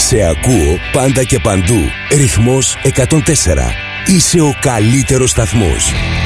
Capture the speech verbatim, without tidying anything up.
Σε ακούω πάντα και παντού. Ρυθμός εκατόν τέσσερα. Είσαι ο καλύτερος σταθμός.